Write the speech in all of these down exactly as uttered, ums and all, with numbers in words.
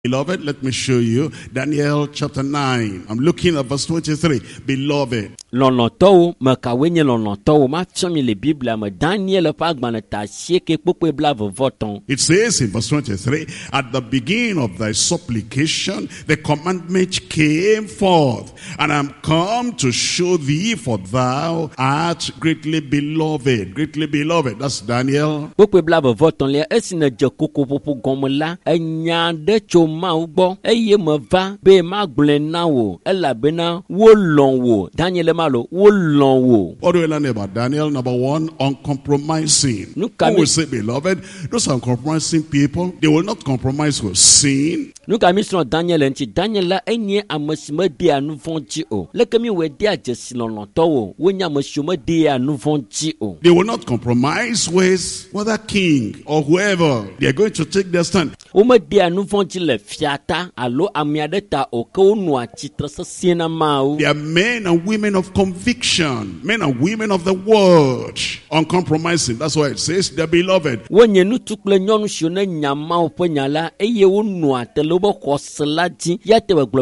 Beloved, let me show you Daniel chapter nine. I'm looking at verse twenty-three. Beloved. L'ononto me kawenye l'ononto ma tsomi le Bible me Daniel pa gbana ta sieke popo blave voton. It says in verse twenty-three, at the beginning of thy supplication, the commandment came forth, and I am come to show thee, for thou art greatly beloved. Greatly beloved. That's Daniel. Popo blave voton le esine je koko popo gomla enya de choma ugbo eye me va be ma glen na wo elabena wo lon wo Daniel malo wo lon wo. What do we learn about Daniel? Number one, uncompromising. Who will say, beloved, those uncompromising people, they will not compromise with sin. Nous kami sur Daniel enti Daniel la enye amasime de anu vonti o. Le kami we de ajesi lonto o. Wonya amasime de anu vonti o. They will not compromise with whether king or whoever. They are going to take their stand. O me de anu vonti le fiata alo amiadeta o ko nu achitra sesiena ma o. They are men and women of conviction, men and women of the word, uncompromising. That's why it says they're beloved. Wonye nu tukle nyonu shone nyama o penyala eye wo nu atelo. Number two, they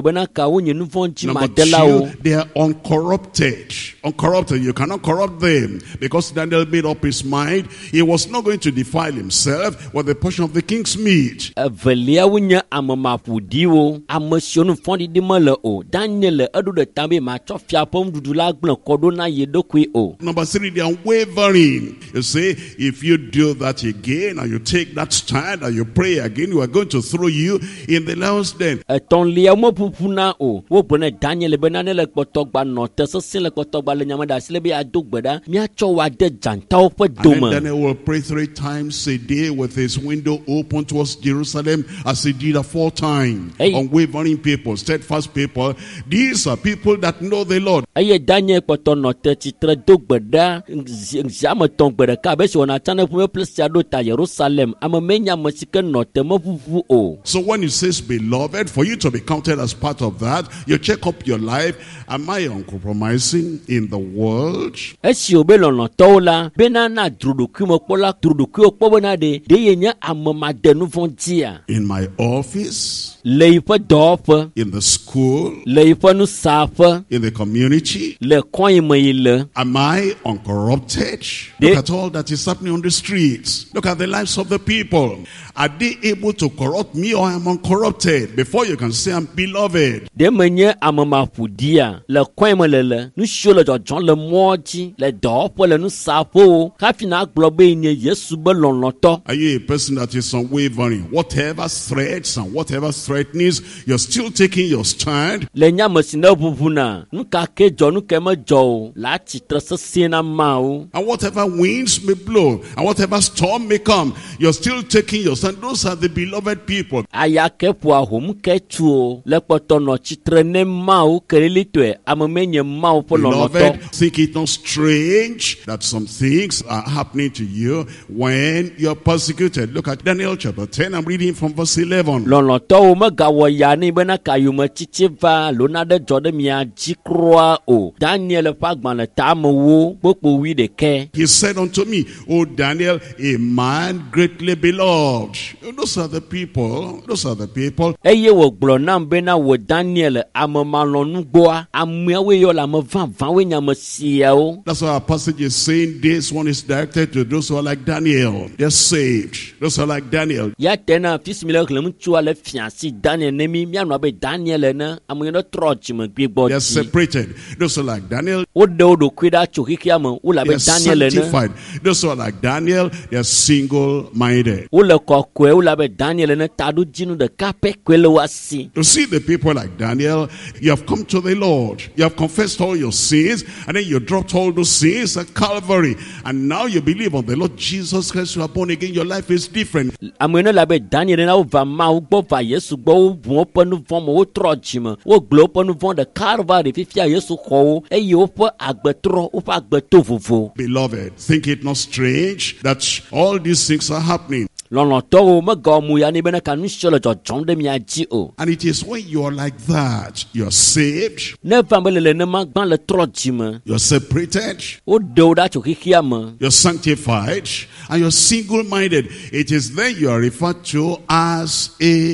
are uncorrupted. Uncorrupted. You cannot corrupt them, because Daniel made up his mind he was not going to defile himself with a portion of the king's meat. Number three, they are unwavering. You say, if you do that again, and you take that stand, and you pray again, we are going to throw you in the lion's den. Ton lia mo pupuna o wo bone Daniel benane le kpotogba no teso sin le kpotogba le nyamada sile bi adogbeda mi acho wa de janta o pe doma. And Daniel will pray three times a day with his window open towards Jerusalem, as he did aforetime. Hey. Unwavering people, steadfast people. These are people that know the Lord. Aye Daniel kpoto no te titre dogbeda nzama tongbeda ka be so na tane pu place ya do ta Jerusalem amemenya masike no te mo pupu o. So when he says beloved, for you to be counted as part of that, you check up your life. Am I uncompromising in the world? In my office? In the school? In the community? Am I uncorrupted? Look at all that is happening on the streets. Look at the lives of the people. Are they able to corrupt me, or am I uncorrupted? Before you can say I'm beloved. Are you a person that is unwavering? Whatever threats and whatever threatens, you're still taking your stand? And whatever winds may blow, and whatever storm may come, you're still taking your stand. Those are the beloved people. Beloved, think it not strange that some things are happening to you when you're persecuted. Look at Daniel chapter ten. I'm reading from verse eleven. He said unto me, O Daniel, a man greatly beloved. Those are the people. Those are the people. That's why our passage is saying this one is directed to those who are like Daniel. They're saved. Those who are like Daniel. They're separated. Those who are like Daniel. They're sanctified. Those who are like Daniel, they're single-minded. To see the people like Daniel, you have come to the Lord. You have confessed all your sins, and then you dropped all those sins at Calvary. And now you believe on the Lord Jesus Christ. You are born again. Your life is different. Beloved, think it not strange that all these things are happening. And it is when you are like that, you are saved, you're separated, you're sanctified, and you're single-minded. It is then you are referred to as a beloved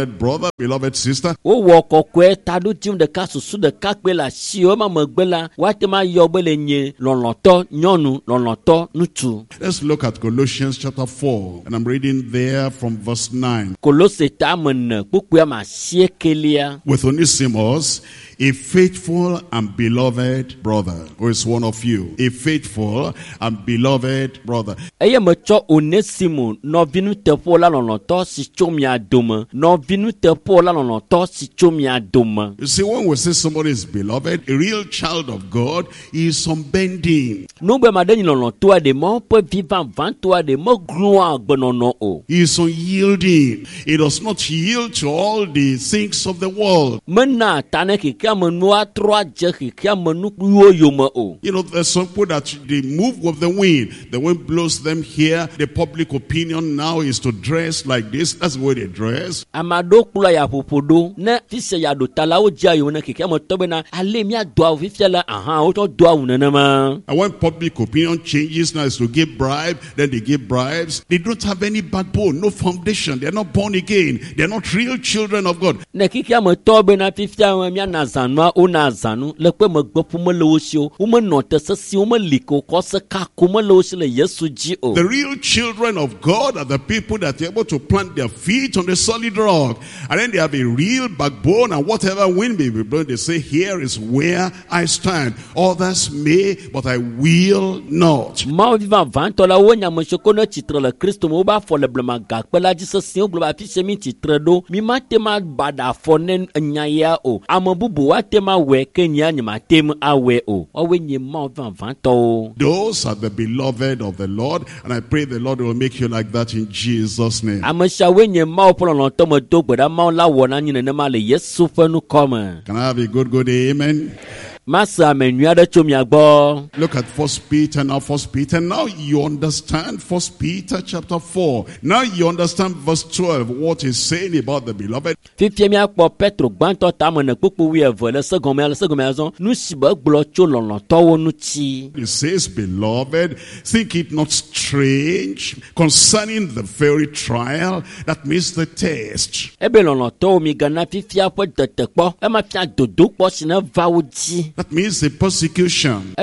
beloved brother, beloved sister. O wo kokwe tadu tim de ka susu de ka pe la si o ma megbe la wa te ma yo be le nye loloto nyonu loloto nutu. Let's look at Colossians chapter four, and I'm reading there from verse nine. Kolose ta men pukwe ma siekelia. With Onesimus, a faithful and beloved brother, who is one of you, a faithful and beloved brother. Eye me cho Onesimus no vinu te po la loloto si chomia doma, no vinu te po la loloto si chomia doma. You see, when we say somebody is beloved, a real child of God, he is unbending. No be madeni loloto de mo pe vivant vanto de mo gloire gbenono o. He is unyielding. He does not yield to all the things of the world. Mena tane ki kamenu atro je ki kamenu yo yoma o. You know, there's some people that they move with the wind. The wind blows them here. The public opinion now is to dress like this. That's the way they dress. Amado kula ya popodo na fise ya do tala o ja yo na ki kamo tobe na ale mi adwa o fifela aha o to do awuna na ma. And when public opinion changes now is to give bribe, then they give bribes. They don't have any backbone, no foundation. They're not born again. They're not real children of God. Na ki kamo tobe na fifela mi na zanwa o na zanu le pe mo gbo pu mo lo sio o mo no te se si o mo liko ko se ka ko mo lo si le Yesu ji o. The real children of God are the people that are able to plant their feet on the solid rock, and then they have a real backbone, and whatever wind may be blowing, they say, here is where I stand. Others may, but I will not. Ma viva vanto la wonya mo shoko no titre le Christ mo ba fo le blema gak pe la Jesus si o blema fi se mi titre do mi ma tema bada fo ne nya ya o amobubu wa tema we kenya nya ma tem awe o o we nyi ma viva vanto. Those are the beloved of the Lord, and I pray the Lord will make you like that in Jesus' name. Amasha we nyi ma o polo no to mo do gbeda ma la wona nyi ne ma le Yesu fa nu come. Can I have a good good amen? Masa menuada chomiagbo. Look at First Peter now. First Peter. Now you understand First Peter chapter four. Now you understand verse twelve. What he's saying about the beloved. Fifia po Petro gbanto tamone pupu wi evo le second me le second me azon nu siba glo cho lolon towo nu ti. He says, beloved, think it not strange concerning the very trial, that means the test. Ebe lolon to mi gana fifia po tete po e ma fia dodo po sina va odi. That means the persecution.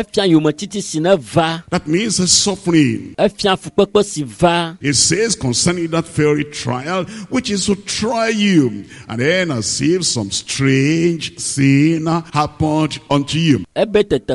That means the suffering. It says concerning that very trial, which is to try you, and then as if some strange thing happened unto you. Then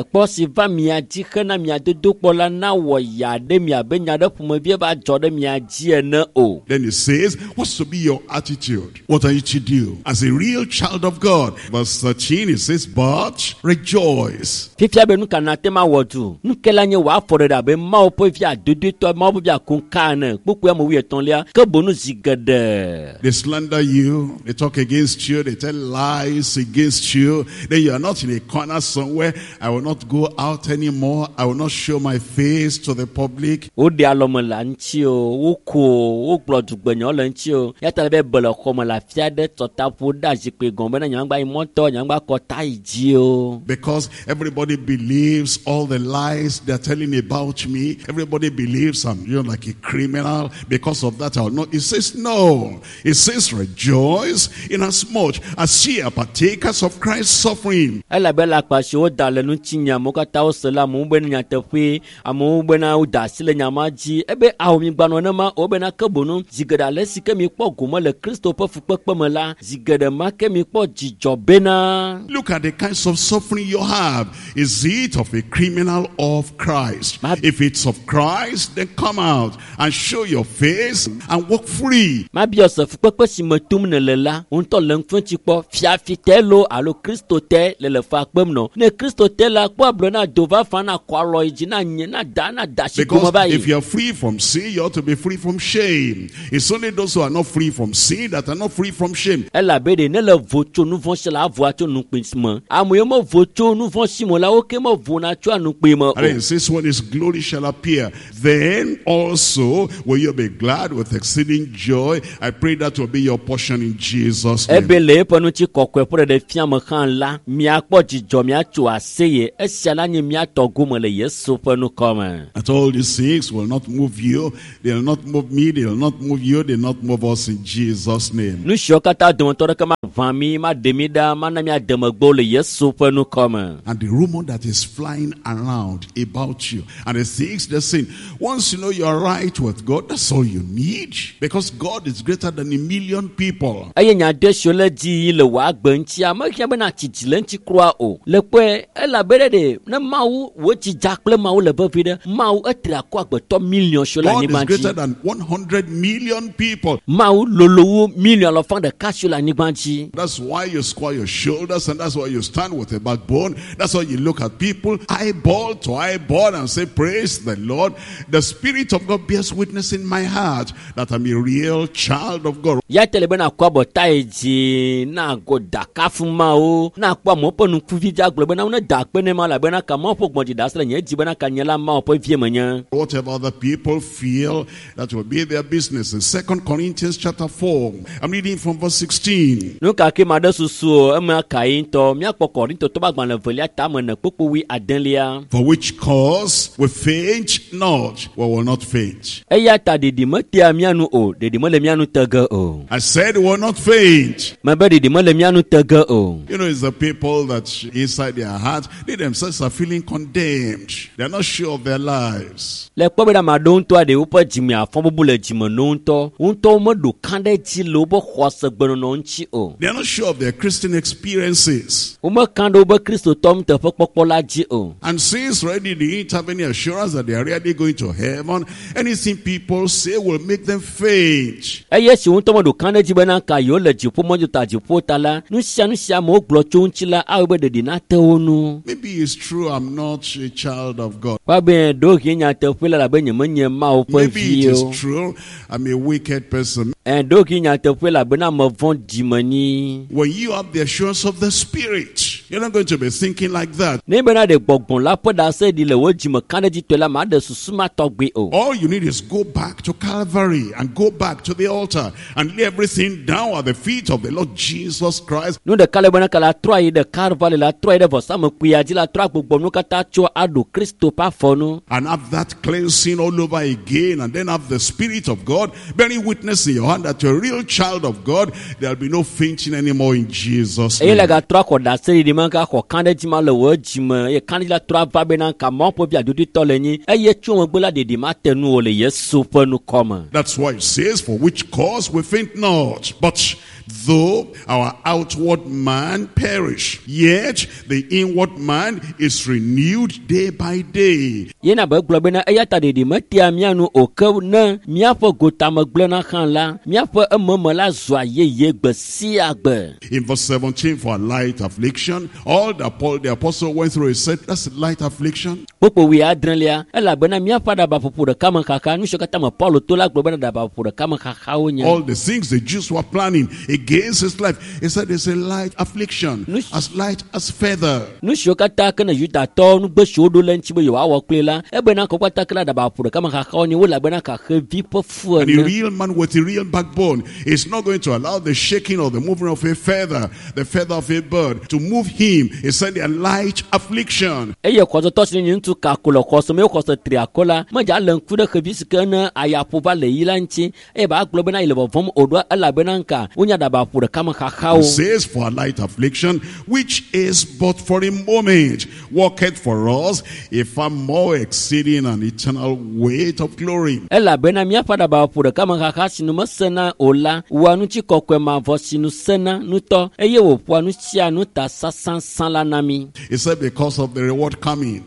it says, what's to be your attitude? What are you to do as a real child of God? Verse thirteen, it says, but rejoice. Fifia be nu kana tema wodu. Nu kela nye wa fore da be ma opo fia dudu to ma opo fia kun kana. Poku am wi eton lia ke bonu zigede. They slander you, they talk against you, they tell lies against you. Then you are not in a corner somewhere. I will not go out anymore. I will not show my face to the public. O de alomo la nchi o, o ko, o gbodu gbenyo la nchi o. Ya ta be bolo ko mo la fia de tota po da jipe gombe na nyangba imoto nyangba ko tai ji o. Because everybody believes all the lies they're telling about me. Everybody believes I'm, you know, like a criminal. Because of that, I'll not. It says no. It says rejoice inasmuch as ye are partakers of Christ's suffering. Ela bela pasho o dale nu chinya mo kata o sela mo be nya tefe amo be na o da sile nya maji ebe awo mi gbanu na ma o be na kabonu zigada le sike mi po gomo le Kristo po fu pepe mo la zigada ma ke mi po jijo be na. Look at the kinds of suffering you have. Is it of a criminal or of Christ? If it's of Christ, then come out and show your face and walk free. Ma bi osef pepe si metum ne lela unto lenfun ti po fia fitelo alo Kristo te le le fa pem no ne Kristo te la po ablona dova fana kwalo ijina nye na da na da shi kuma Because bayi. if you are free from sin, you ought to be free from shame. It's only those who are not free from sin that are not free from shame. Ela be de ne le vocho nu von se la voacho nu pinsma amoyo mo vocho And then it says, when his glory shall appear, then also will you be glad with exceeding joy. I pray that will be your portion in Jesus' name. At all these things will not move you. They will not move me. They will not move you. They will not move us in Jesus' name. And the rumor that is flying around about you, and the things they're saying, once you know you're right with God, that's all you need, because God is greater than a million people. God is greater than one hundred million people. That's why you square your shoulders, and that's why you stand with a backbone. That's why you look at people eyeball to eyeball and say, praise the Lord. The Spirit of God bears witness in my heart that I'm a real child of God. Whatever other people feel, that will be their business. In Second Corinthians chapter four, I'm reading from verse sixteen. For which cause we faint not, we will not faint. I said we will not faint. You know, it's the people that inside their heart, they themselves are feeling condemned. They are not sure of their lives. They are not sure of their Christian experiences. And since already they don't have any assurance that they are really going to heaven, anything people say will make them faint. Maybe it's true, I'm not a child of God. Maybe it is true, I'm a wicked person. When you have the assurance of the Spirit, you're not going to be thinking like that. All you need is go back to Calvary and go back to the altar and lay everything down at the feet of the Lord Jesus Christ. And have that cleansing all over again, and then have the Spirit of God bearing witness in your hand that you're a real child of God. There'll be no fainting anymore in Jesus' name. That's why it says, for which cause we faint not, but though our outward man perish, yet the inward man is renewed day by day. In verse seventeen, for a light affliction, all that Paul the apostle went through, he said, that's a light affliction. All the things the Jews were planning against his life, he said it's a light affliction, as light as feather. And a real man with a real backbone is not going to allow the shaking or the movement of a feather, the feather of a bird, to move him. He said a light affliction. It says, for a light affliction, which is but for a moment, worketh for us a far more exceeding and eternal weight of glory. It said, because of the reward coming,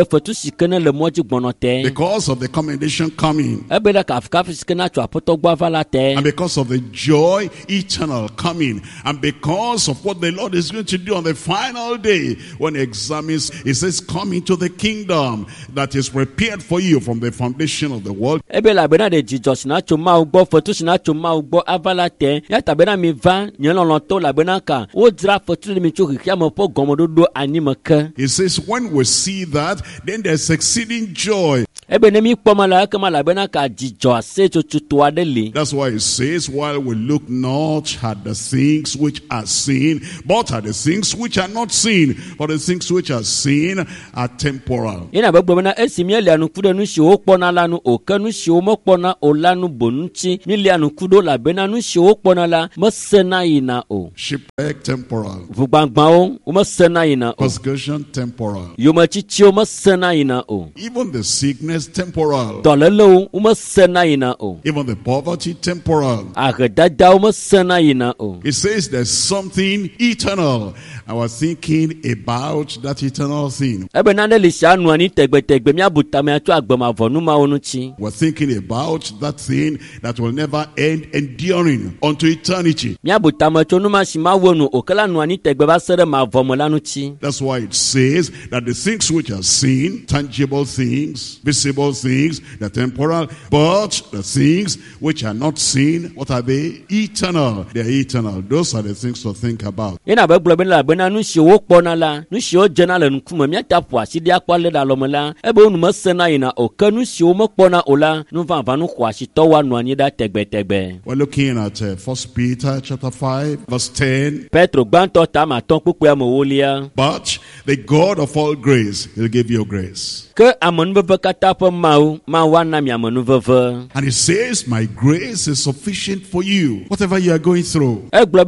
because of the commendation coming, and because of the joy eternal eternal coming. And because of what the Lord is going to do on the final day, when he examines, he says, come into the kingdom that is prepared for you from the foundation of the world. He says, when we see that, then there's exceeding joy. That's why it says, while we look not at the things which are seen, but at the things which are not seen. For the things which are seen are temporal. Shipwreck temporal. Persecution temporal. Even the sickness temporal. Even the poverty temporal. It says there's something eternal. I was thinking about that eternal thing. We're thinking about that thing that will never end, enduring unto eternity. That's why it says that the things which are seen, tangible things, visible things, they're temporal, but the things which are not seen, what are they? Eternal. They're eternal. Those are the things to think about. We're looking at uh, First Peter chapter five, verse ten. But the God of all grace, he'll give you grace. And he says, my grace is sufficient for you, whatever you are going through.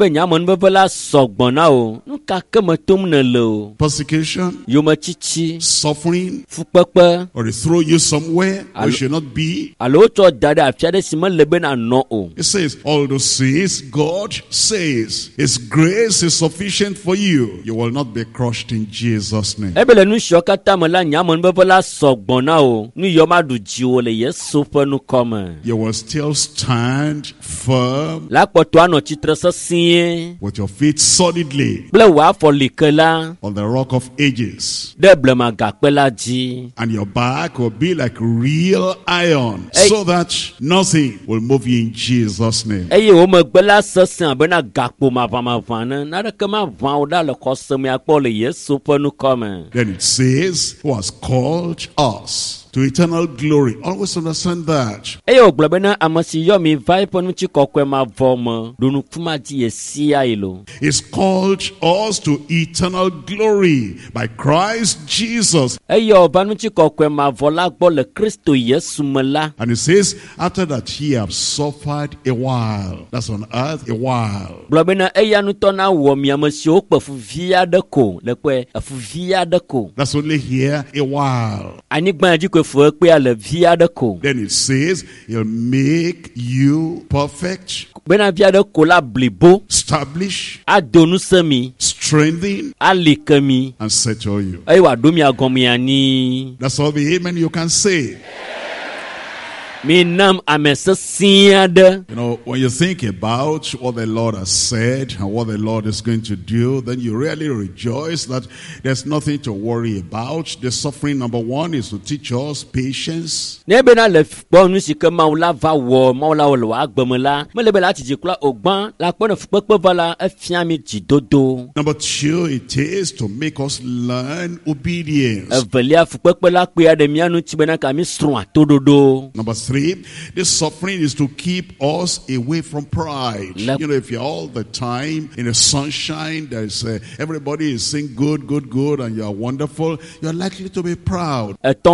Persecution, suffering, or they throw you somewhere where you should not be. It says, all those things, God says, his grace is sufficient for you. You will not be crushed in Jesus' name. You will still stand firm with your feet solidly on the rock of ages. And your back will be like real iron, so that nothing will move you in Jesus' name. Then it says, who has called us to eternal glory. Always understand that. He's called us to eternal glory by Christ Jesus. And it says, after that he have suffered a while. That's on earth, a while. That's only here, a while. Then it says, he'll make you perfect, establish, strengthen, and settle you. That's all the amen you can say. You know, when you think about what the Lord has said and what the Lord is going to do, then you really rejoice that there's nothing to worry about. The suffering, number one, is to teach us patience. Number two, it is to make us learn obedience. Number three, this suffering is to keep us away from pride. You know, if you're all the time in the sunshine, there's uh, everybody is saying good, good, good, and you're wonderful, you're likely to be proud. But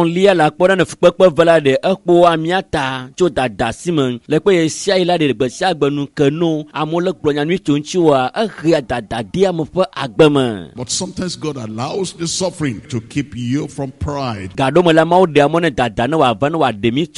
sometimes God allows the suffering to keep you from pride.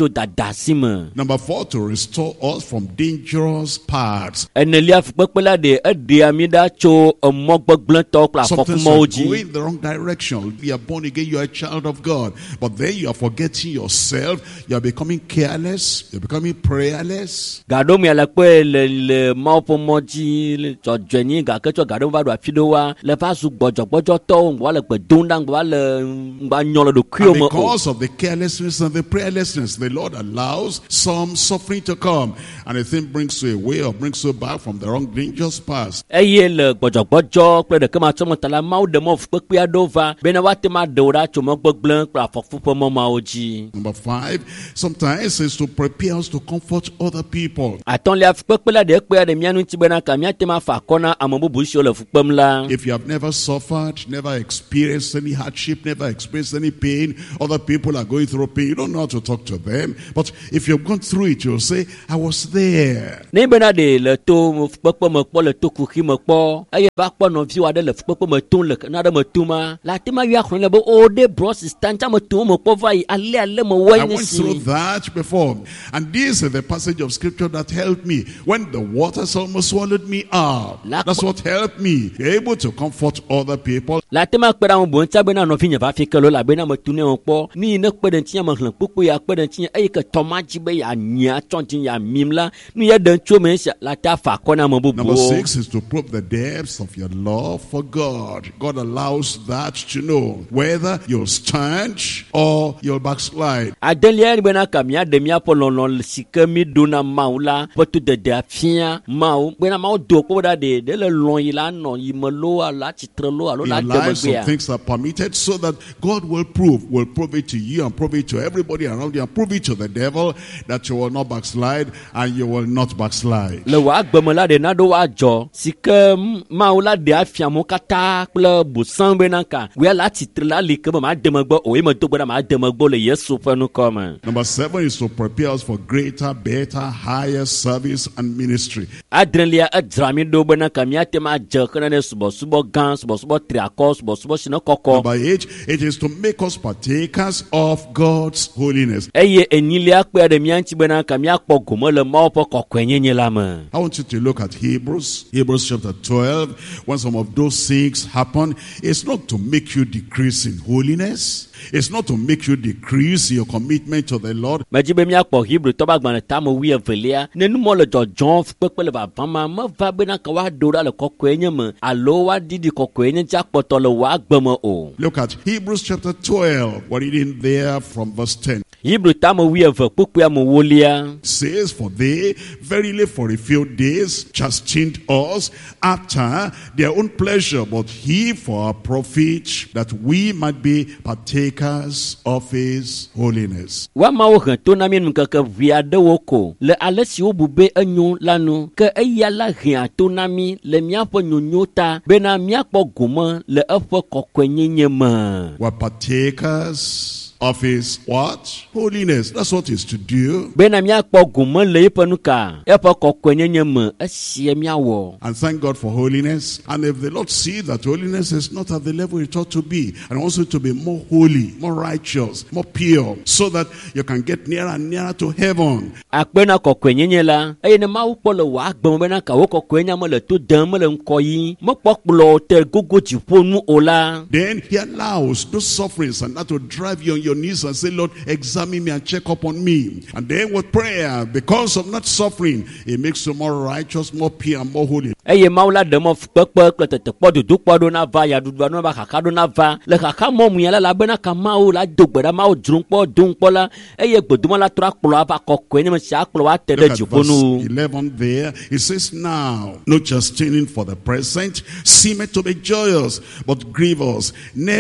asime. Number four, to restore us from dangerous paths. Enelia fukpekpela de ede amida cho omogbegblento kla Sometimes fokumoji. you're going the wrong direction. You are born again, you are a child of God. But then you are forgetting yourself. You are becoming careless. You are becoming prayerless. Gado mi alakwe le le maopomoji le jojeni ga kecho gado va do afidowa le pa su gbojo gbojo to ngwa le gbedunda ngwa le ngba nyolo do krio mo. Because of the carelessness and the prayerlessness, the Lord allows some suffering to come, and the thing brings you away or brings you back from the wrong dangerous path. Eye le gbojo gbojo pe de kema chomo tala mau de mo fukpe adova bena wate ma dora chomo gbegblem pra fofupo mo maoji. Number five, sometimes it's to prepare us to comfort other people. Aton le fukpe la de pe de mianu ti bena kamia te ma fa kona amobubu shi le fukpem la. If you have never suffered, never experienced any hardship, never experienced any pain, other people are going through pain, you don't know how to talk to them. But if you've gone through it, you'll say, I was there. Ne bena de le to fukpe mo po le to kuki mo po aye ba po no vi wa de le fukpe mo tun le na de mo tuma la te ma wi akhon le bo o de bros stand mo tun mo po vai ale ale mo wa I ni went si. through that before. And this is the passage of scripture that helped me. When the waters almost swallowed me up. That's what helped me. Be able to comfort other people. La te ma kpera mo bon ta bena no fi nya ba fi kelo la bena mo tun e po ni ne kpeden tia mo hlan pupu ya kpeden tia aye ke tomaji be ya nya chontin ya mimla ni ya dan cho me la ta fa kona mo bubu. Number six is to probe the depths of your love for God. God allows that to know whether you'll stand or you'll backslide. Adelia ni bena kamia de mia polon sikemi dona maula potu de de afia mau bena mau do ko da de de le lon ila no yimelo ala chitrelo alo la de Lives of things are permitted so that God will prove, will prove it to you and prove it to everybody around you and prove it to the devil that you will not backslide and you will not backslide. Le wa gbemela de na do wa jo sike maula de afia mo kata ple busan bena ka we la chitrela li ke ma de magbo o e mo to gbara ma de magbo le Yesu fa no come. Number seven is to prepare us for greater, better, higher service and ministry. Adrelia adrami do bena kamia te ma je kana ne subo subo gan subo subo triakos subo subo shino koko. Number eight, it is to make us partakers of God's holiness. Eye enilia kpe de mianchi bena kamia kpo gomo le ma po kokwenyenye la me. I want you to look at Hebrews, Hebrews chapter twelve. When some of those things happen, it's not to make you decrease in holiness. It's not to make you decrease your commitment to the Lord. Majibe mi akpo Hebrew to ba gbana ta mo wi evelia nenu mo le jojon pepe le baba ma ma va bena ka wa dora le kokwenye me alo wa didi kokwenye ja poto le wa gbemo o. Look at Hebrews chapter twelve. We're reading there from verse ten. Hebrew ta mo wi eve pupu mo wolia. Says, for they verily for a few days chastened us after their own pleasure, but he for our profit, that we might be partakers of his holiness. Wa ma wo han to na mi nka ka via de woko le alesi obube anyu lanu ke eya la hia to na mi le mia po nyonyota be na mia kpo goma le efo kokwenyenye ma. We're partakers of his what? Holiness. That's what he's to do. Bena mia kpo goma le ipanuka efo kokwenyenye ma asie mia wo. And thank God for holiness. And if the Lord see that holiness is not at the level it ought to be, and wants you to be more holy, more righteous, more pure, so that you can get nearer and nearer to heaven. Akpena kokwenyenye la eye ne ma ukpo le wa gbon bena ka wo kokwenya mo le to dan mo le nkoyi mo pokplo te gogo jiponu ola. Then he allows those sufferings and that to drive you on your knees and say, Lord, examine me and check up on me. And then with prayer, because of not suffering, it makes you more righteous, more pure, and more holy. Eye maula de mo pepe petete podu du podu na va ya du no ba kakado na va le kaka mo mu ya la bena ka ma o la dogbera ma o drun po dun po la eye gboduma la tra kplo aba kokwe ni mo sha kplo wa tede jiponu. eleven there, it says, now no chastening for the present seemeth to be joyous, but grievous.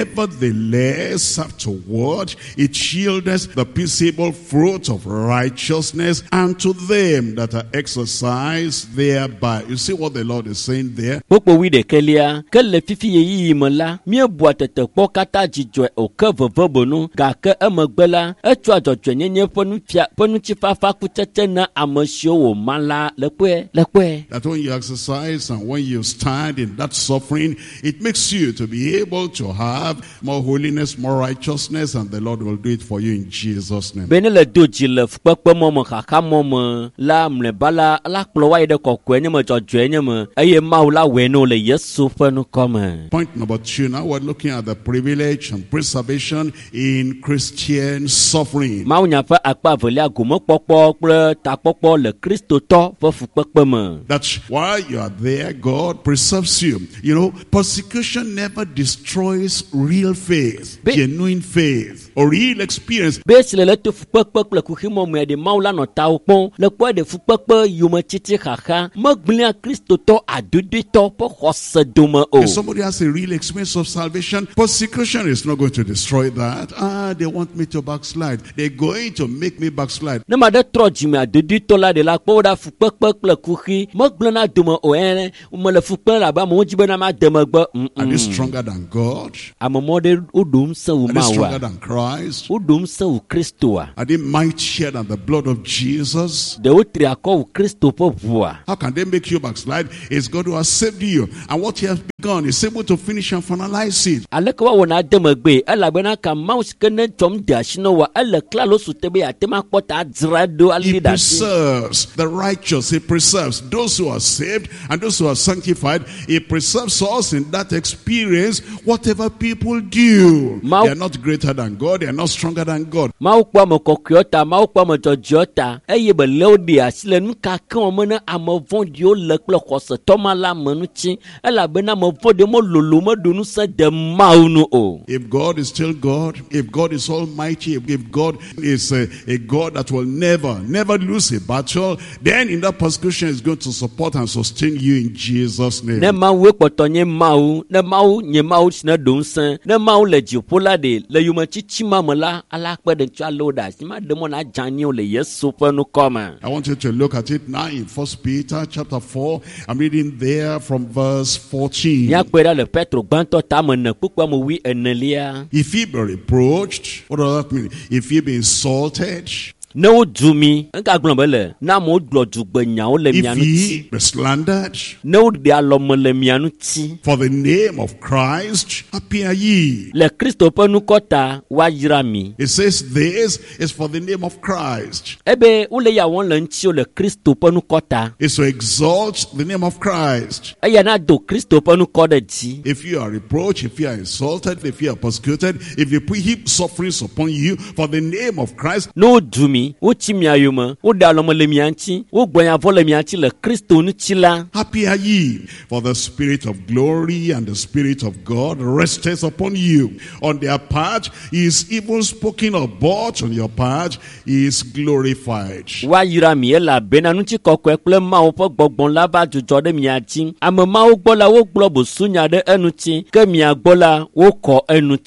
Nevertheless afterward it yieldeth the peaceable fruit of righteousness unto them that are exercised thereby. You see what the Lord is saying there? Popo wi de kelia kele fifi ye yi mola mi bua tete po kata jijwe o ke vevebonu ga ke emegbela etu ajojwe nyenye ponu fia ponu chifafa kutete na amosio wo mala lekwe lekwe. That when you exercise and when you stand in that suffering, it makes you to be able to have more holiness, more righteousness, and the Lord Lord will do it for you in Jesus' name. Benele doji le fukpekpe mɔme xaxa mɔme la mleba la la kplɔ wa yi ɖe kɔkɔe nye me dzɔdzɔe nye me eye Mawu la wɔe no le Yesu ƒe nukɔme. Point number two. Now we're looking at the privilege and preservation in Christian suffering. Mawu nya ƒe akpa velia gomekpɔkpɔ kple takpɔkpɔ le kristotɔ ƒe fukpekpe me. That's while you are there, God preserves you. You know, persecution never destroys real faith, Be- genuine faith, or real experience. Besile le to fukpekpe kple kuximɔ me de Mawu la nɔ tawo kpɔm le kpɔ de fukpekpe yome titi xaxa megblẽa kristotɔ adodetɔ ƒe xɔse dome o. If somebody has a real experience of salvation, persecution is not going to destroy that. Ah, they want me to backslide. They're going to make me backslide. Ne ma de trɔ dzime adodetɔ la de la kpɔ ɖa fukpekpe kple kuxi megblẽna dome o ene me le fukpe la ba mo dzi bena ma de megbe. Are they stronger than God? Ame mɔ de wo ɖom se wo Are they Mawu stronger a than Christ? wo ɖom se wo Kristo a Are they mightier than the blood of Jesus? de wo tri akɔ wo Kristo ƒe ʋua. How can they make you backslide? It's God who has saved you. And what he has begun is able to finish and finalize it. Aleke wa wɔna de megbe elabena ka Mawu si ke ne tsɔm de asi na wa ele klalo sute be ate ma kpɔ ta adzra do ali He ɖe asi. preserves the righteous. He preserves those who are saved and those who are sanctified. He preserves us in that experience, whatever people do. Mau- They are not greater than God. They are not stronger than God. Mawu kpɔ ame kɔkɔewo ta, Mawu kpɔ ame dzɔdzɔewo ta, eye be le wo ɖe asi le nu kakewo me ne ame vɔ̃ɖiwo le kple xɔsetɔ ma la me ŋuti elabena ame vɔ̃ɖiwo melolo meɖo nu se de Mawu nu o. If God is still God, if God is almighty, if, if God is a, a God that will never, never lose a battle, then in that persecution is going to support and sustain you in Jesus' name. Ne Mawu kpɔtɔ nye Mawu, ne Mawu nye Mawu si ne ɖo ŋusẽ, ne Mawu le dziƒo la ɖe le yometsitsi ma me la, ala kpe ɖe ŋutsua le wo ɖe asi ma ɖe mɔ na dzanyiwo le Yesu ƒe nukɔme. I want you to look at it now in First Peter chapter four. I'm reading there from verse fourteen. Míakpɔe ɖa le Petro gbãtɔ tame ne kpukpua me wi enelia. If ye be reproached, what does that mean? If ye be insulted, Ne wo du mi, eka gblɔ be le, na amewo gblɔ dzugbenyawo le mia if ŋuti. ye be slandered, Ne wo ɖe alɔme le mia ŋuti. for the name of Christ, happy are ye. Le Kristo ƒe nukɔ ta, woayra mi. It says this is for the name of Christ. Ebe wole ya wɔm le ŋuti le Kristo ƒe nukɔ ta. It's to exalt the name of Christ. Eya na do Kristo ƒe nukɔ ɖe dzi. If you are reproached, if you are insulted, if you are persecuted, if they put heap sufferings upon you for the name of Christ, Ne wo du mi, wotsi mia yome, woɖe alɔme le mia ŋuti, wogblɔ vɔ le mia ŋuti le Kristo ŋuti la. happy are ye, for the Spirit of glory and the Spirit of God resteth upon you. On their part, he is even spoken of, but on your part, he is glorified. Woayra mi elabena ŋuti kɔkɔe kple Mawu ƒe gbɔgbɔ la va dzudzɔ ɖe mia dzi. Ame mawo gbɔ la wogblɔ bosunya ɖe eŋuti, ke mia gbɔ la wokɔ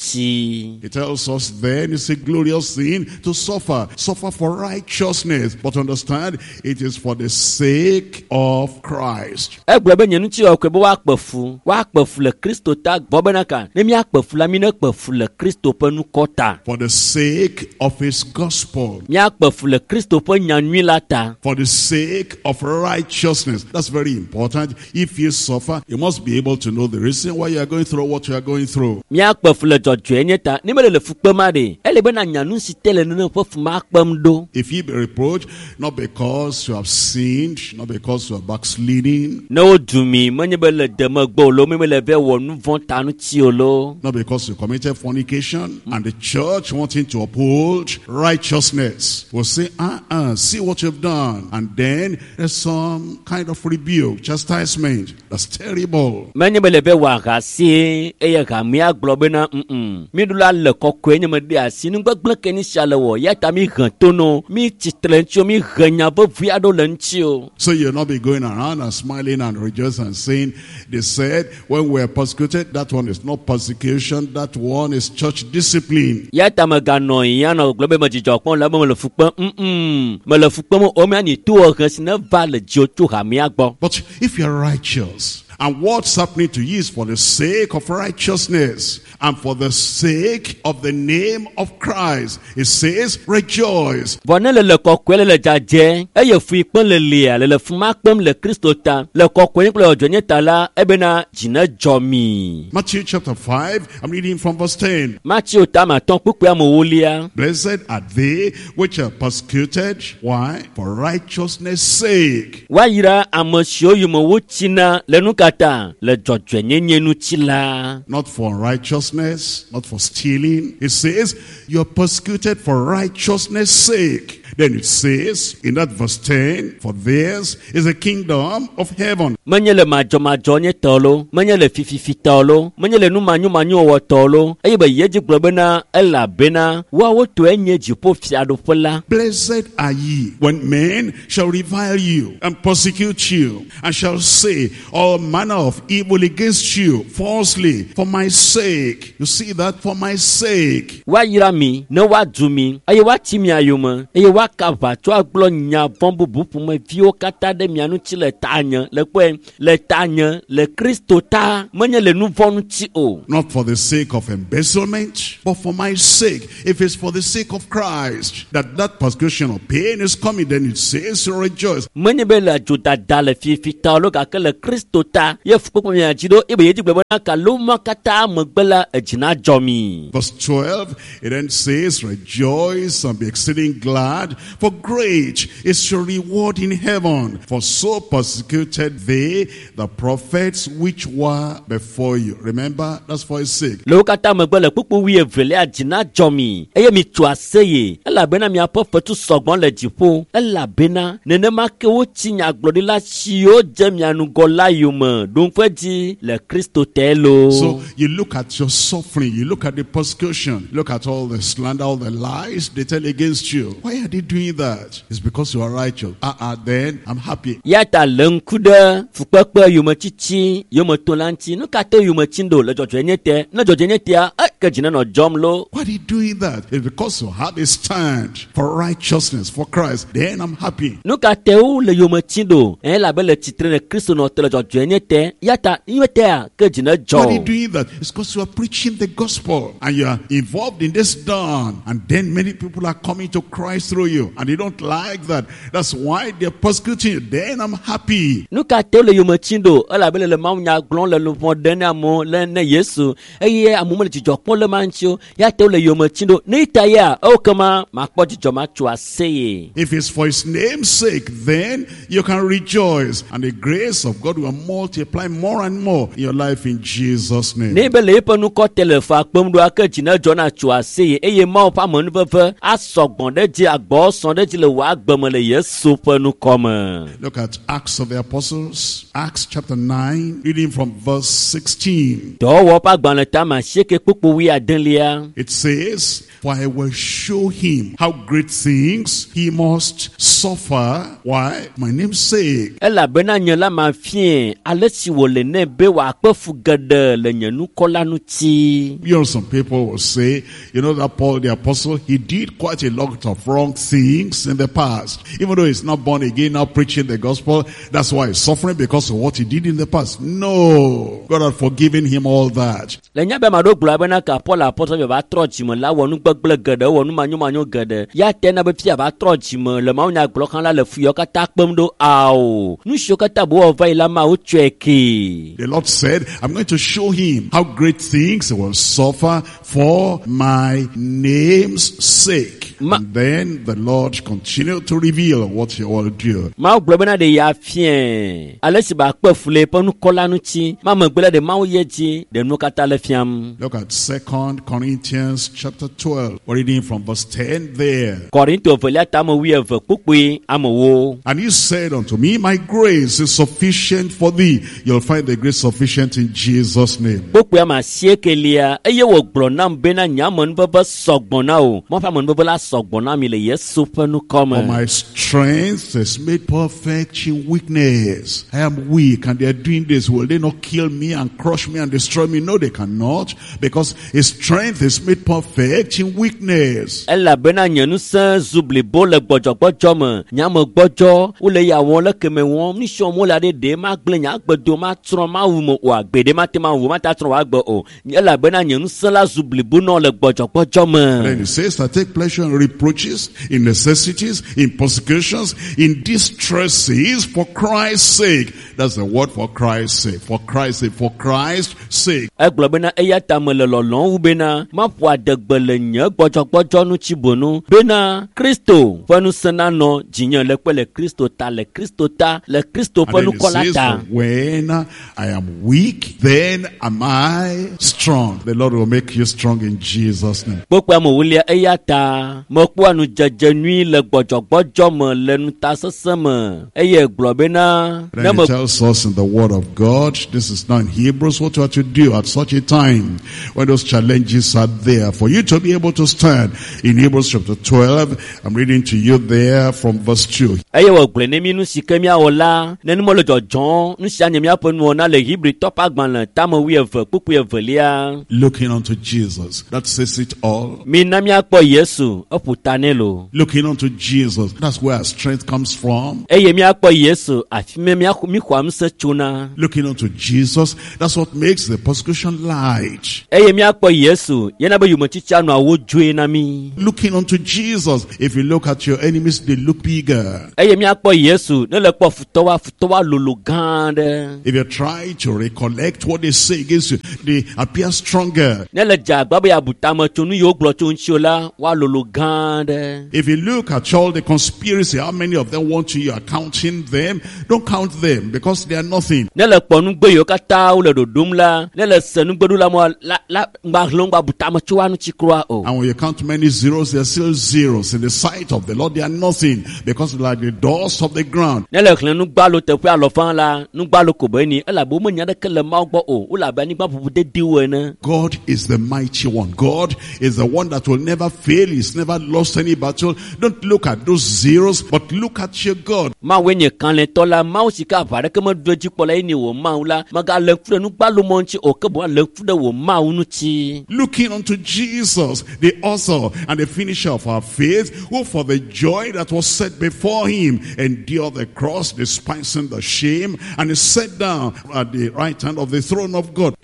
eŋuti. It tells us then it's a glorious thing to suffer, suffer for righteousness. But understand, it is for the sake of Christ. Egblɔ be nye ŋuti kɔkɔe be woakpe fu, woakpe fu le Kristo ta gbɔ bena ka, ne míakpe fu la, mí ne kpe fu le Kristo ƒe nukɔ ta. For the sake of his gospel. Míakpe fu le Kristo ƒe nyanyui la ta. For the sake of righteousness. That's very important. If you suffer, you must be able to know the reason why you are going through what you are going through. Míakpe fu le dzɔdzɔe nye ta, ne mele le fukpe ma ɖe, ele bena nyanu si te le nene ƒe fu ma kpem ɖo. If you be reproached, not because you have sinned, not because you are backsliding, Ne wo du mi, menye be le deme gbɔ o lo, me le ve wɔ nu vɔ̃ ta ŋuti o lo. not because you committed fornication, and the church wanting to uphold righteousness will say, uh-uh, see what you've done. And then there's some kind of rebuke, chastisement. That's terrible. Menye be le ve wɔ ahasi, eye ha míagblɔ bena mm mi ɖo la le kɔkɔe nye me ɖe asi, nugbegblẽ ke ni sia le wɔ, ya ta mi hẽ to no, mi tsitre ŋuti o, mi hẽ nya vevi aɖewo le ŋuti o. So you'll not be going around and smiling and rejoicing and saying, they said, when we're persecuted, that one is not persecution, that one is church discipline. Ya ta me ganɔ yi ya nɔ gblɔ be me dzidzɔ kpɔm le be me le fu kpem, mm me le fu kpem o mia ni to hẽ si ne va le dziwo tso ha mia gbɔ. But if you're righteous And what's happening to you is for the sake of righteousness and for the sake of the name of Christ. It says, rejoice. Matthew chapter five, I'm reading from verse ten. Blessed are they which are persecuted. Why? For righteousness' sake. Not for righteousness, not for stealing. It says, you're persecuted for righteousness' sake. Then it says in that verse ten, for theirs is the kingdom of heaven. Blessed are ye when men shall revile you and persecute you and shall say all manner of evil against you falsely for my sake. You see that? For my sake. Not for the sake of embezzlement, but for my sake. If it's for the sake of Christ that that persecution or pain is coming, then it says rejoice. Verse twelve, it then says, rejoice and be exceeding glad, for great is your reward in heaven. For so persecuted they the prophets which were before you. Remember, that's for his sake. So you look at your suffering, you look at the persecution, look at all the slander, all the lies they tell against you. Why are they doing that? It's because you are righteous. Ah, uh, uh, then I'm happy. Why are they doing that? It's because you have a stand for righteousness, for Christ. Then I'm happy. Why are they doing that? It's because you are preaching the gospel and you are involved in this dawn, and then many people are coming to Christ through you, and they don't like that. That's why they're persecuting you. Then I'm happy. If it's for his name's sake, then you can rejoice, and the grace of God will multiply more and more in your life in Jesus' name. Look at Acts of the Apostles, Acts chapter nine, reading from verse sixteen. It says, for I will show him how great things he must suffer. Why? My name's sake. You know, some people will say, you know, that Paul the Apostle, he did quite a lot of wrong things in the past. Even though he's not born again, now preaching the gospel, that's why he's suffering, because of what he did in the past. No, God had forgiven him all that. The Lord said, I'm going to show him how great things he will suffer for my name's sake. Ma- and then the Lord continued to reveal what he will do. Look at Second Corinthians chapter twelve. We're reading from verse ten there. And he said unto me, my grace is sufficient for thee. You'll find the grace sufficient in Jesus' name. my strength is made perfect in weakness. I am weak and they are doing this. Will they not kill me and crush me and destroy me? No, they cannot, because his strength is made perfect in weakness. Then he says, I take pleasure in reproaches, in necessities, in persecutions, in distresses for Christ's sake. That's the word, for Christ's sake. For Christ's sake. For Christ's sake. When I am weak, then am I strong. The Lord will make you strong in Jesus' name. Then he tells us in the Word of God, this is now in Hebrews, what you are to do at such a time when those challenges are there for you to be able to stand. In Hebrews chapter twelve, I'm reading to you there from verse two. Looking unto Jesus, that says it all. Looking unto Jesus, that's where our strength comes from. Looking unto Jesus, that's what makes the persecution light. Looking unto Jesus, if you look at your enemies, they look bigger. If you try to recollect what they say against you, they appear stronger. If you look at all the conspiracy, how many of them want you, you are counting them. Don't count them, because they are nothing. And when you count many zeros, they are still zeros. In the sight of the Lord, they are nothing, because they are like the dust of the ground. God is the mighty one. God is the one that will never fail. He's never lost any battle. Don't look at those zeros, but look at your God. Looking unto Jesus, the author and the finisher of our faith, who for the joy that was set before him endured the cross, despising the shame, and is set down at the right hand of the throne of God.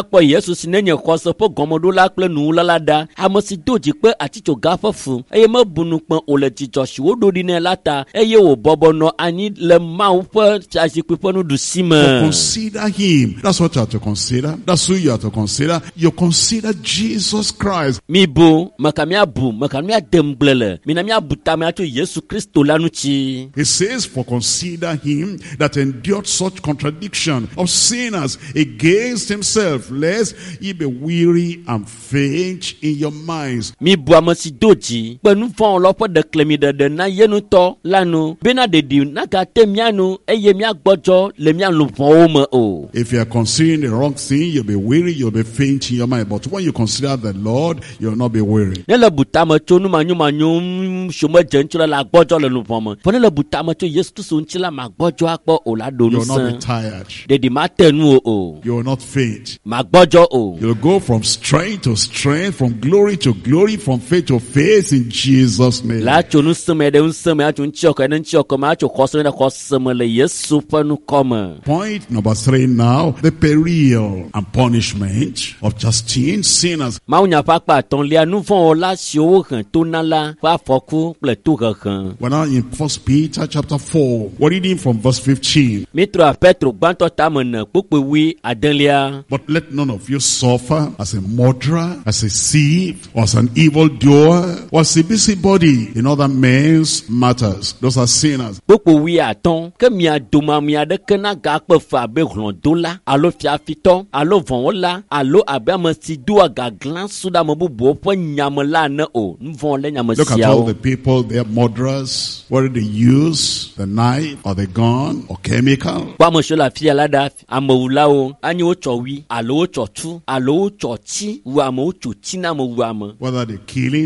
Consider him. That's what you have to consider. That's who you have to consider. You consider Jesus Christ. He says, for consider him that endured such contradiction of sinners against himself, lest ye be weary and faint in your minds. If you are considering the wrong thing, you'll be weary, you'll be faint in your mind. But when you consider the Lord, you'll not be weary. You'll not be tired. You will not faint. You'll go from strength to strength, from glory to glory, from faith to faith, in Jesus' name. Point number three now, the peril and punishment of chastening sinners. We're now in First Peter chapter four. We're reading from verse fifteen. But let none of you suffer as a murderer, as a thief, or as an evildoer, or as a busybody in other men's matters. Those are sinners. Look at all the people, they are murderers. Whether they use the knife or the gun or chemical. Whether they're killing through a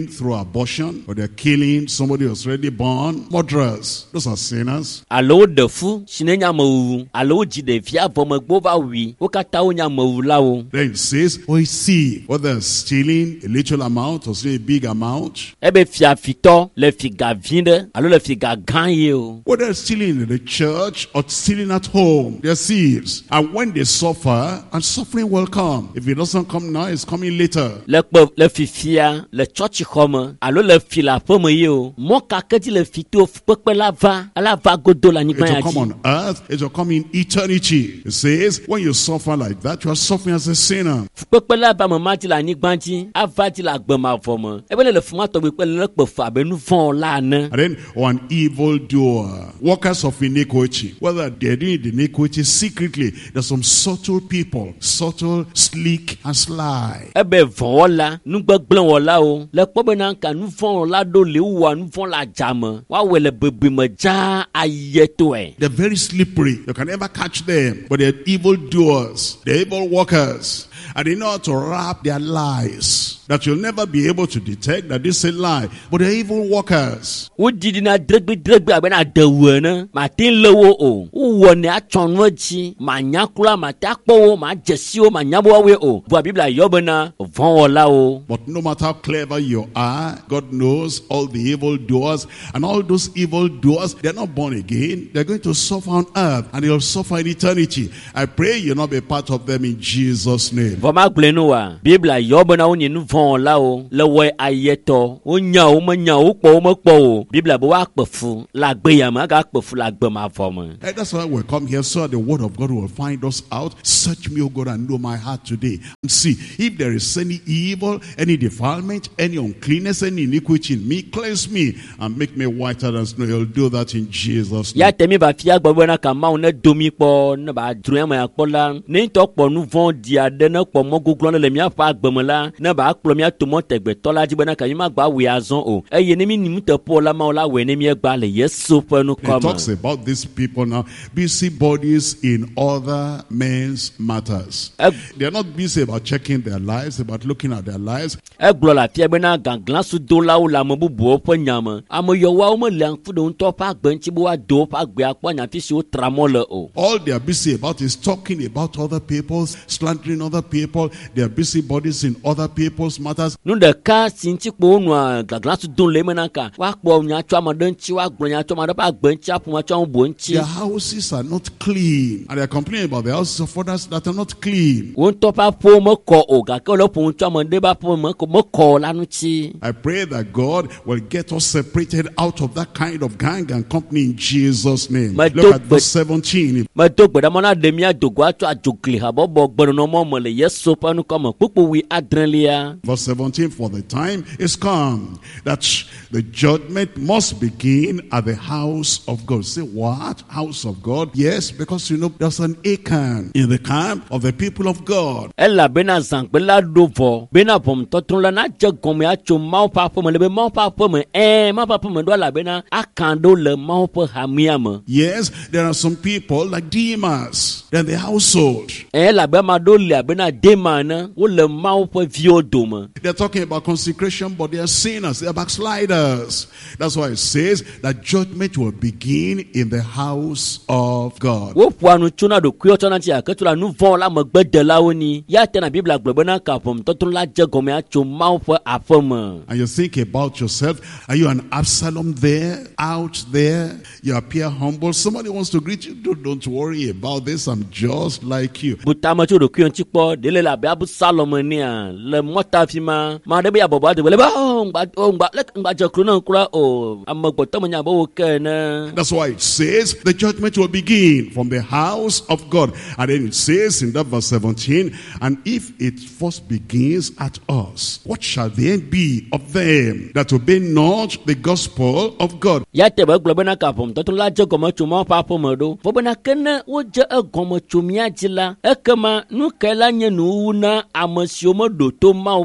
abortion, or they're killing somebody who's already born. Murderers, those are sinners. Alo de fu, sinenya mawu. Alo jide via vome gbova wi. Okata onya mawu lao. Then it says, oh, see, whether stealing a little amount or stealing a big amount. Ebe fia fito le figa vinde, alo le figa ganye o. Whether stealing in the church or stealing at home, they're thieves. And when they suffer, and suffering will come. If it doesn't come now, it's coming later. Le pe le fifia, le church home, alo le fila pome yo. Mo kaketi le fito pepe la va, ala va godo la It will come on earth, it will come in eternity. It says, when you suffer like that, you are suffering as a sinner. Pepe la ba mamati la nigbanti, avati la gbema fomo. Ebe le fuma to be pe le pe fa be nu fon la ne. And then, or an evil doer, workers of iniquity, whether they're doing the iniquity secretly, there's some subtle people, subtle, sleek, and sly. Ebe vola, nu gbegble wola o. Le pobe na ka nu fon la do le wa nu fon la jama. Wa we le bebe me ja ayeto e. They're very slippery. You can never catch them. But they're evil doers. They're evil workers. And they know how to wrap their lies. That you'll never be able to detect that this is a lie. But they're evil workers. Wo didi na dregbe dregbe abena dewe na. Ma tin lewo o. Wo ne a chonwo chi. Ma nyakula ma takpo o. Ma jesi o. Ma nyabo we o. Bo Biblia yobe na von wola o. But no matter how clever you are, God knows all the evil doers. And all those evil doers, they're not born again. They're going to suffer on earth. And they'll suffer in eternity. I pray you'll not be part of them in Jesus' name. Voma glenu wa. Biblia yobe na onye nu von la o. Le we ayeto. O nya o me nya o po o me po o. Biblia bo wa kpefu. La gbe ya ma ga kpefu la gbe ma fome. And that's why we come here so that the word of God will find us out. Search me, O God, and know my heart today. And see if there is any evil, any defilement, any uncleanness, any iniquity in me. Cleanse me and make me whiter than snow. You'll do that in Jesus' name. Ya temi ba fia gbogbo na ka ma o ne domi po ne ba dru ma po la. Ne to po nu von dia de ne po mo guglo le mi afa agbemo la. Ne ba akplo mi atomo tegbe to la jibe na ka yima gba we azon o. Eye ne mi ni mu te po la ma o la we ne mi gba le yesu pe nu come. It talks about these people now, busy bodies in other men's matters. Uh, they are not busy about checking their lives, about looking at their lives. E glo la fia be na ganglan su do la o la mo bubu o po nyama. Amo yo wa o mo le fu do nto pa gbanchi bo wa do pa gbe apo nya fi si o tramole o. All they are busy about is talking about other people's, slandering other people. They are busy bodies in other people's matters. Nu de ka sinti po nu ganglan su do le me na ka. Wa po nya twa ma don chi wa glo nya twa ma do pa gbanchi apo ma twa bo nchi. Their houses are not clean, and they are complaining about the houses of others that are not clean. Won to pa po mo ko o ga ke lo po twa ma de ba po mo ko mo ko la nu chi. I pray that God will get us separated out of that kind of gang and company in Jesus' name. My Look at verse seventeen. Ma to gbe da mo na de mi adogo ato ajogli ha bo bo gbonu no mo mo le yeso pa nu ko mo pupu wi adrenlia. Verse seventeen, for the time is come that the judgment must begin at the house of God. Say what? House of God? Yes, because you know there's an Achan in the camp of the people of God. Ella bena zang bela dovo bena pom totun la na je gomme acho mau pa pom le be mau pa pom eh mau pa pom do la bena akando le mau pa hamiam. Yes, there are some people like Demas in the household. Ella be ma do le bena demana wo le mau pa viodoma. They're talking about consecration, but they are sinners, they are backsliders. That's why it says that judgment will begin in the house of God. Wo puanu tuna do kuyo na ti aketula nu von la mo gbede la oni ya te na Biblia gbegbe na ka pom totun la je gomme acho mau pa afom. And you think about yourself, are you an Absalom there, out there? You appear humble. Somebody wants to greet you. Don't, don't worry about this. I'm just like you. Butama chu do kuyo tipo dele la be Absalom ni a le mota fi ma ma de be abobo de le ba o ngba o ngba le ngba je kru na kura o amagbo to mo nya bo ke na. That's why it says the judgment will begin from the house of God. And then it says in that verse seventeen, and if it first begins at us, what shall the end be of them that obey not the gospel of God? Ya te ba globe na ka pom to la je gomo chuma pa pom do fo bena kene wo je gomo chumia jila ekema nu kela nye nu na amasio mo do to ma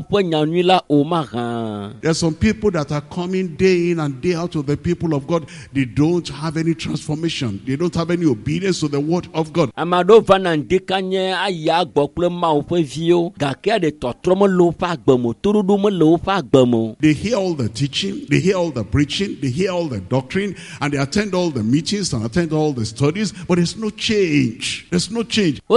are some people that are coming day in and day out of the people of God. They don't have any transformation. They don't have any obedience to the word of God. They hear all the teaching, they hear all the preaching, they hear all the doctrine, and they attend all the meetings and attend all the studies, but there's no change. There's no change. And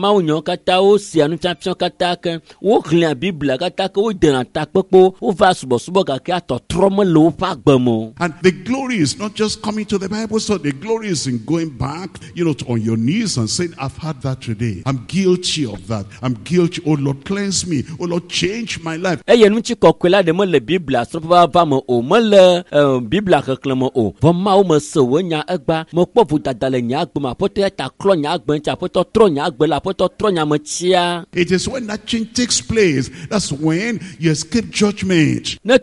the glory is not just coming to the Bible, so the glory is in going back, you know, to, on your knees and saying, I've had that today. I'm guilty of that. I'm guilty. Oh Lord, cleanse me. Oh Lord, change my life. It is when that change takes place, that's when you escape judgment. I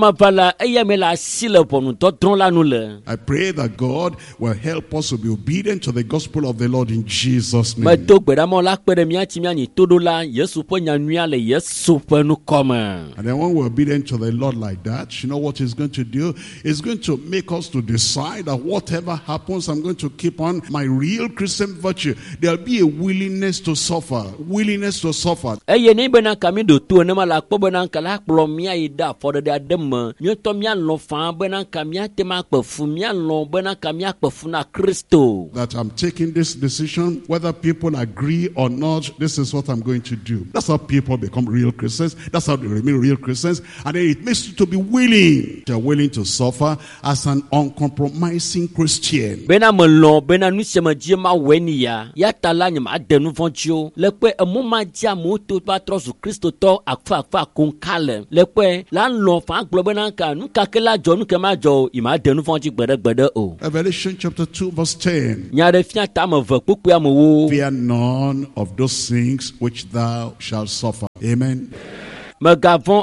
pray that God will help us to be obedient to the gospel of the Lord in Jesus' name. And then when we're obedient to the Lord like that, you know what He's going to do? It's going to make us to decide that whatever happens, I'm going to keep on my real Christian virtue. There'll be a willingness to suffer. Willingness to suffer. That I'm taking this decision, whether people agree or not, this is what I'm going to do. That's how people become real Christians. That's how they remain real Christians. And then it makes you to be willing. They're willing to suffer as an uncompromising Christian. Revelation chapter two verse ten. Fear none of those things which thou shalt suffer. Amen. Amen.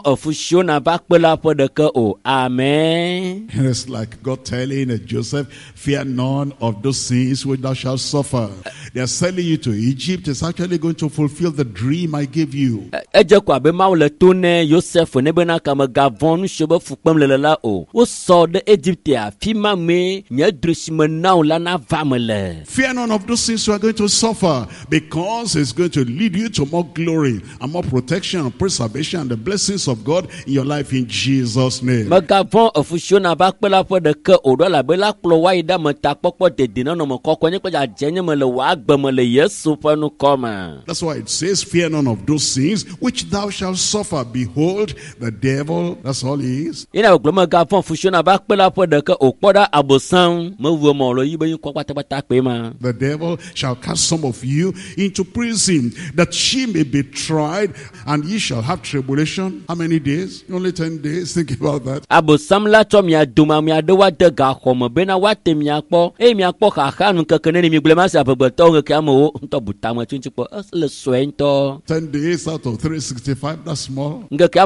And it's like God telling Joseph, fear none of those things which thou shalt suffer. They are selling you to Egypt. It's actually going to fulfill the dream I gave you. Fear none of those things you are going to suffer, because it's going to lead you to more glory and more protection and preservation and the blessings of God in your life in Jesus' name. That's why it says, fear none of those things which thou shalt suffer. Behold, the devil, that's all he is. The devil shall cast some of you into prison, that ye may be tried, and ye shall have tribulation. How many days? Only ten days. Think about that. Ten days out of three hundred sixty-five, that's small.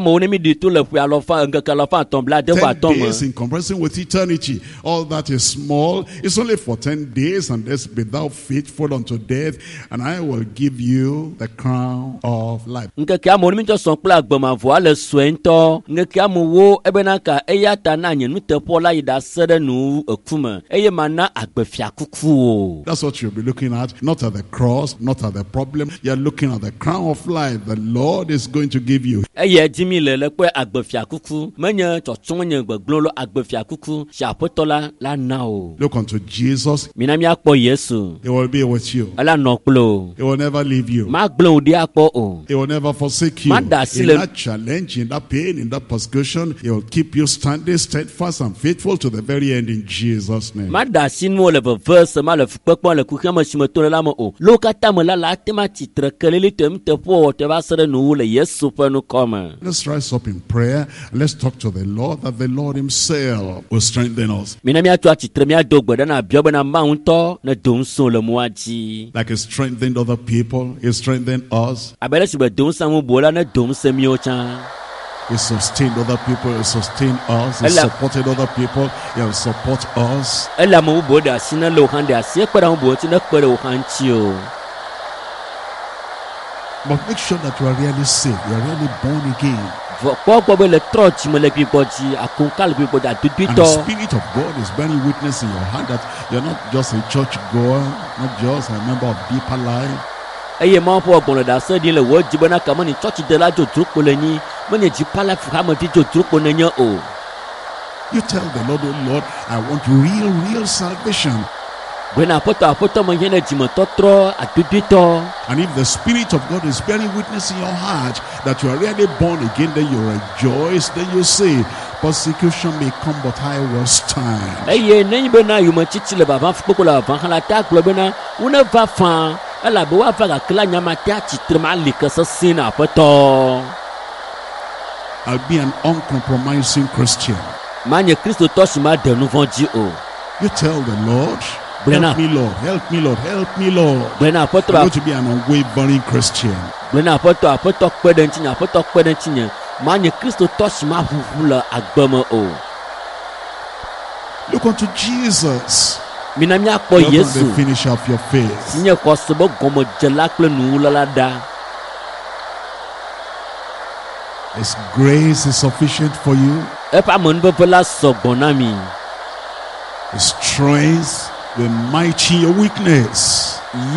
Ten days in comparison with eternity, all that is small. It's only for ten days, and this be thou faithful unto death, and I will give you the crown of life. That's what you'll be looking at, not at the cross, not at the problem. You're looking at the crown of life the Lord is going to give you. Look unto Jesus. He will be with you. He will never leave you. He will never forsake you. In that challenge, in that pain, in that persecution, He will keep you standing steadfast and faithful to the very end in Jesus' name. Let's rise up in prayer. Let's talk to the Lord, that the Lord Himself will strengthen us. Like He strengthened other people, He strengthened us. He sustained other people, He sustained us, He supported other people, He will support us. But make sure that you are really saved. You are really born again. And the Spirit of God is bearing witness in your heart that you're not just a church goer, not just a member of Deeper Life. You tell the Lord, oh Lord, I want real, real salvation. And if the Spirit of God is bearing witness in your heart that you are really born again, then you rejoice, then you say, persecution may come, but I will stand. I'll be an uncompromising Christian. You tell the Lord, help me, Lord, help me, Lord, help me, Lord. I'm going to be an unwavering Christian. Look unto Jesus, the finisher of your faith. His grace is sufficient for you. His strength will mighty your weakness.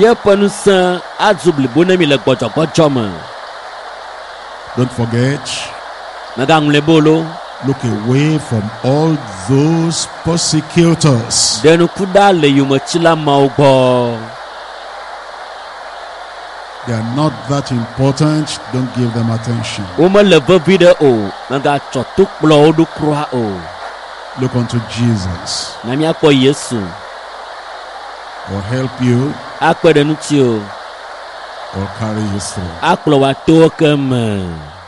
Don't forget, look away from all those persecutors. They are not that important. Don't give them attention. Look unto Jesus. Or help you, or carry you through.